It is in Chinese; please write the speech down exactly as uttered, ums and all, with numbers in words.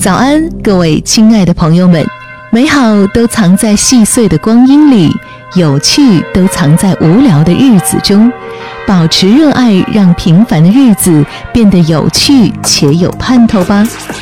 早安，各位亲爱的朋友们，美好都藏在细碎的光阴里，有趣都藏在无聊的日子中。保持热爱，让平凡的日子变得有趣且有盼头吧。